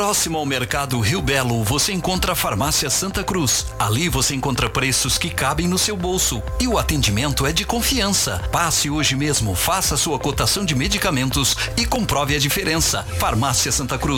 Próximo ao Mercado Rio Belo, você encontra a Farmácia Santa Cruz. Ali você encontra preços que cabem no seu bolso. E o atendimento é de confiança. Passe hoje mesmo, faça sua cotação de medicamentos e comprove a diferença. Farmácia Santa Cruz.